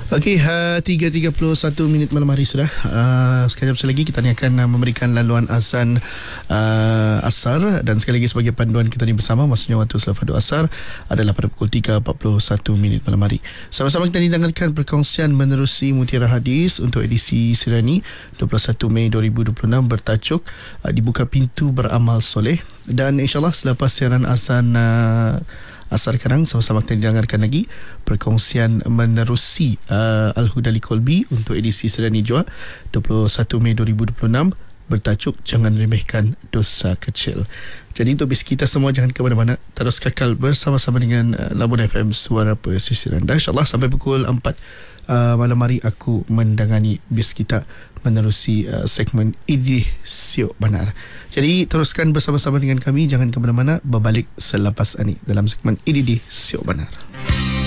Okey, 3.31 minit malam hari sudah. Sekejap lagi kita ni akan memberikan laluan azan asar, dan sekali lagi sebagai panduan kita ni bersama, maksudnya waktu selafadu asar adalah pada pukul 3.41 minit malam hari. Sama-sama kita dengarkan perkongsian menerusi Mutiara Hadis untuk edisi Sirani 21 Mei 2026 bertajuk Dibuka Pintu Beramal Soleh. Dan insyaAllah selepas siaran azan asar sekarang, sama-sama kita dengarkan lagi perkongsian menerusi Al-Hudali Kolbi untuk edisi Sirani Jua 21 Mei 2026 bertajuk Jangan Remehkan Dosa Kecil. Jadi untuk bis kita semua, jangan ke mana-mana, terus kekal bersama-sama dengan Labun FM, Suara Pesisiran. Dan insyaAllah sampai pukul 4 malam hari aku mendangani bis kita menerusi segmen Idih Siok Banar. Jadi teruskan bersama-sama dengan kami, jangan ke mana-mana, berbalik selepas ini dalam segmen Idih Siok Banar.